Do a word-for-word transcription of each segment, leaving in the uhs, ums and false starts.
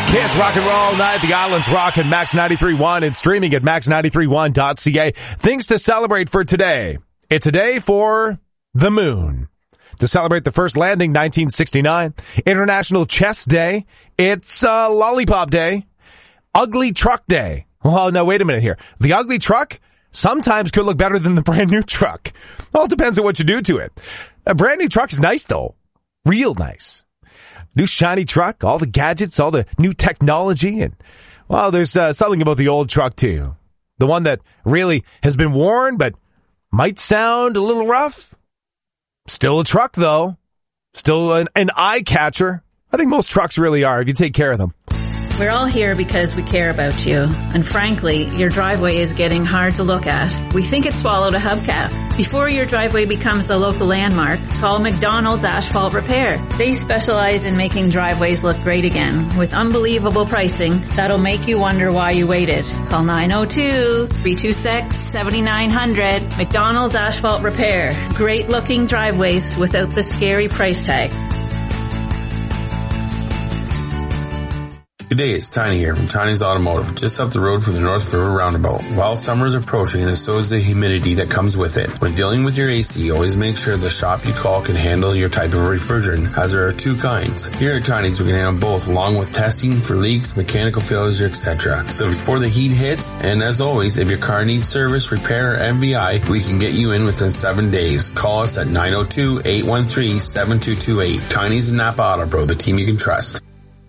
Kiss rock and roll night. The Island's rockin' Max ninety-three point one and streaming at max ninety-three one dot c a. Things to celebrate for today. It's a day for the moon. To celebrate the first landing, nineteen sixty-nine. International Chess Day. It's uh, Lollipop Day. Ugly Truck Day. Well, no, wait a minute here. The ugly truck sometimes could look better than the brand new truck. Well, it depends on what you do to it. A brand new truck is nice, though. Real nice. New shiny truck, all the gadgets, all the new technology, and, well, there's uh, something about the old truck, too. The one that really has been worn, but might sound a little rough. Still a truck, though. Still an, an eye catcher. I think most trucks really are, if you take care of them. We're all here because we care about you. And frankly, your driveway is getting hard to look at. We think it swallowed a hubcap. Before your driveway becomes a local landmark, call McDonald's Asphalt Repair. They specialize in making driveways look great again with unbelievable pricing that'll make you wonder why you waited. Call nine oh two, three two six, seven nine zero zero. McDonald's Asphalt Repair. Great looking driveways without the scary price tag. Good day, it's Tiny here from Tiny's Automotive, just up the road from the North River Roundabout. While summer is approaching, and so is the humidity that comes with it. When dealing with your A C, always make sure the shop you call can handle your type of refrigerant, as there are two kinds. Here at Tiny's, we can handle both, along with testing for leaks, mechanical failures, et cetera. So before the heat hits, and as always, if your car needs service, repair, or M V I, we can get you in within seven days. Call us at nine oh two, eight one three, seven two two eight. Tiny's and Napa Auto Pro, the team you can trust.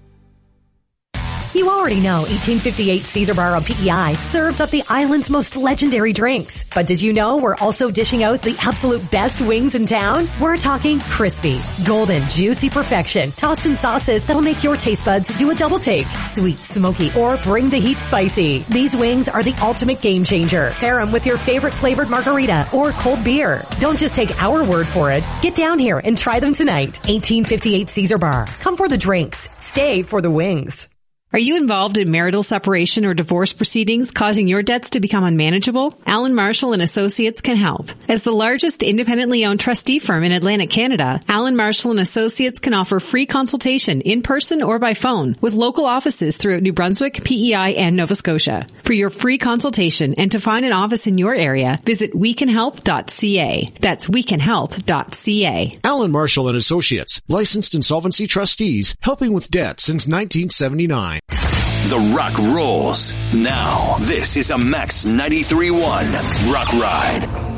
You already know eighteen fifty-eight Caesar Bar on P E I serves up the island's most legendary drinks. But did you know we're also dishing out the absolute best wings in town? We're talking crispy, golden, juicy perfection, tossed in sauces that'll make your taste buds do a double take. Sweet, smoky, or bring the heat spicy. These wings are the ultimate game changer. Pair them with your favorite flavored margarita or cold beer. Don't just take our word for it. Get down here and try them tonight. eighteen fifty-eight Caesar Bar. Come for the drinks. Stay for the wings. Are you involved in marital separation or divorce proceedings causing your debts to become unmanageable? Allen Marshall and Associates can help. As the largest independently owned trustee firm in Atlantic Canada, Allen Marshall and Associates can offer free consultation in person or by phone with local offices throughout New Brunswick, P E I, and Nova Scotia. For your free consultation and to find an office in your area, visit we can help dot c a. That's we can help dot c a. Allen Marshall and Associates, licensed insolvency trustees, helping with debt since nineteen seventy-nine. The rock rolls. Now, this is a Max ninety-three point one Rock Ride.